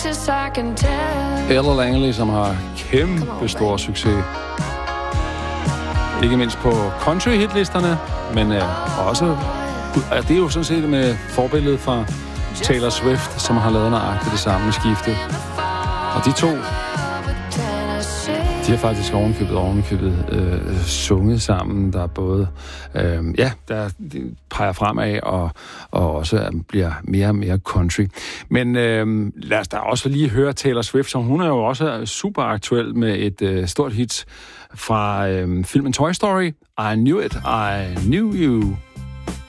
Ella Langley, som har kæmpe stor succes. Ikke mindst på country-hitlisterne, men også... Det er jo sådan set med forbilledet fra Taylor Swift, som har lavet nøjagtigt det samme skifte. Og de to, de har faktisk ovenkøbet sunget sammen, der både der peger fremad og også bliver mere og mere country. Men lad os da også lige høre Taylor Swift, som hun er jo også super aktuel med et stort hit fra filmen Toy Story. I Knew It, I Knew You.